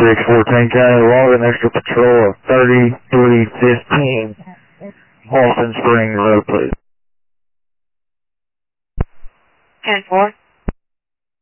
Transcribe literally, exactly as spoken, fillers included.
six fourteen County, log an extra patrol of thirty-three fifteen Halston Springs Road, please. ten four.